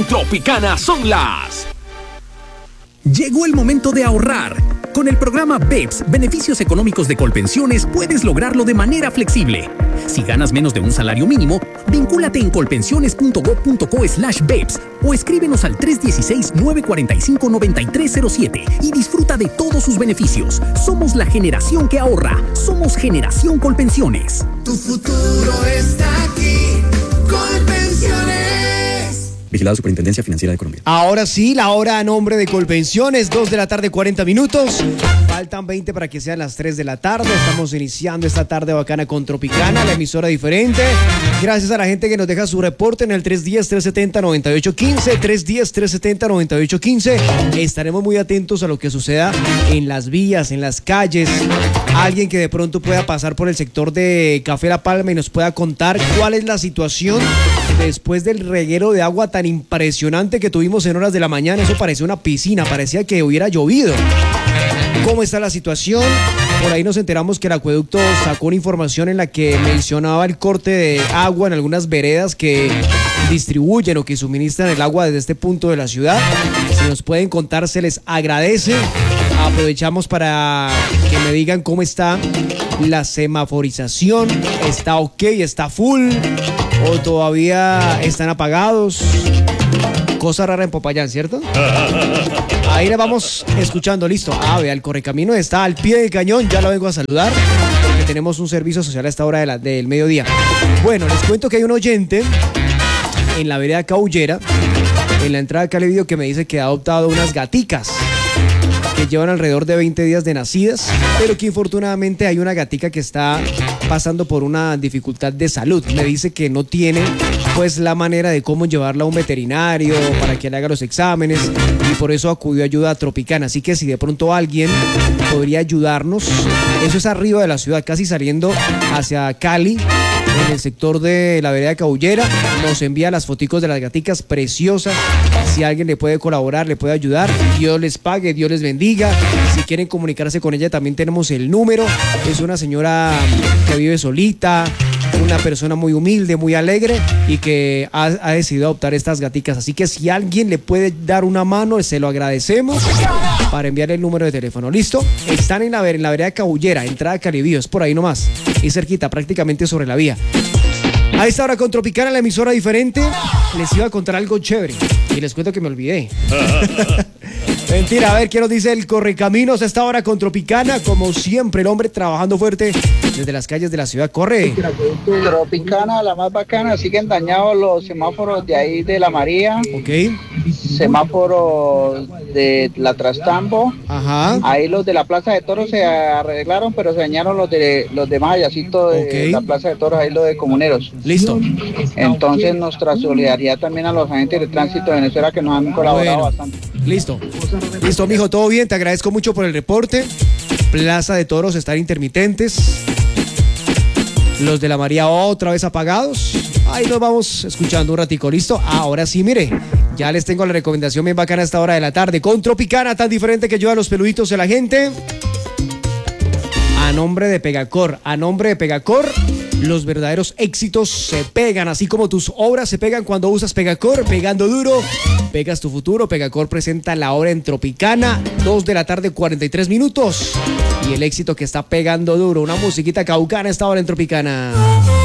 En Tropicana son las... Llegó el momento de ahorrar. Con el programa BEPS, Beneficios Económicos de Colpensiones, puedes lograrlo de manera flexible. Si ganas menos de un salario mínimo, vincúlate en colpensiones.gov.co/BEPS o escríbenos al 316-945-9307 y disfruta de todos sus beneficios. Somos la generación que ahorra. Somos Generación Colpensiones. Tu futuro está aquí. Colpensiones. Vigilado Superintendencia Financiera de Colombia. Ahora sí, la hora a nombre de Colpensiones, 2 de la tarde, 40 minutos. Faltan 20 para que sean las 3 de la tarde. Estamos iniciando esta tarde bacana con Tropicana, la emisora diferente. Gracias a la gente que nos deja su reporte en el 310-370-9815, 310-370-9815. Estaremos muy atentos a lo que suceda en las vías, en las calles. Alguien que de pronto pueda pasar por el sector de Café La Palma y nos pueda contar cuál es la situación después del reguero de agua tan impresionante que tuvimos en horas de la mañana. Eso parecía una piscina, parecía que hubiera llovido. ¿Cómo está la situación? Por ahí nos enteramos que el acueducto sacó una información en la que mencionaba el corte de agua en algunas veredas que distribuyen o que suministran el agua desde este punto de la ciudad. Si nos pueden contar, se les agradece. Aprovechamos para que me digan cómo está la semaforización. ¿Está ok? ¿Está full? ¿O todavía están apagados? Cosa rara en Popayán, ¿cierto? Ahí le vamos escuchando, listo. Vea, el correcamino está al pie del cañón. Ya lo vengo a saludar porque tenemos un servicio social a esta hora del mediodía. Bueno, les cuento que hay un oyente en la vereda Caullera, en la entrada de Calevío, que me dice que ha adoptado unas gaticas que llevan alrededor de 20 días de nacidas, pero que infortunadamente hay una gatica que está pasando por una dificultad de salud. Me dice que no tiene pues la manera de cómo llevarla a un veterinario para que le haga los exámenes y por eso acudió a ayuda Tropicana. Así que si de pronto alguien podría ayudarnos, eso es arriba de la ciudad, casi saliendo hacia Cali, en el sector de la vereda Caullera. Nos envía las foticos de las gaticas preciosas. Si alguien le puede colaborar, le puede ayudar, Dios les pague, Dios les bendiga. Si quieren comunicarse con ella, también tenemos el número. Es una señora que vive solita, una persona muy humilde, muy alegre y que ha decidido adoptar estas gaticas. Así que si alguien le puede dar una mano, se lo agradecemos, para enviarle el número de teléfono. ¿Listo? Están en la vereda Caullera, entrada a Caribío, es por ahí nomás, y cerquita, prácticamente sobre la vía. A esta hora con Tropicana, la emisora diferente, les iba a contar algo chévere y les cuento que me olvidé. Mentira, a ver, ¿qué nos dice el Correcaminos a esta hora con Tropicana? Como siempre, el hombre trabajando fuerte desde las calles de la ciudad. Corre. Tropicana, la más bacana, siguen dañados los semáforos de ahí de La María. Ok. Semáforos de la Trastambo. Ajá. Ahí los de la Plaza de Toros se arreglaron, pero se dañaron los de más allácito de la Plaza de Toros, ahí los de Comuneros. Listo. Entonces nuestra solidaridad también a los agentes de tránsito de Venezuela que nos han colaborado bastante. Listo. Listo, mijo, todo bien, te agradezco mucho por el reporte. Plaza de Toros están intermitentes. Los de La María otra vez apagados. Ahí nos vamos escuchando un ratico, ¿listo? Ahora sí, mire, ya les tengo la recomendación bien bacana a esta hora de la tarde. Con Tropicana, tan diferente que ayuda a los peluditos de la gente. A nombre de Pegacor, los verdaderos éxitos se pegan, así como tus obras se pegan cuando usas Pegacor. Pegando duro, pegas tu futuro. Pegacor presenta la hora en Tropicana, 2 de la tarde, 43 minutos. Y el éxito que está pegando duro, una musiquita caucana a esta hora en Tropicana.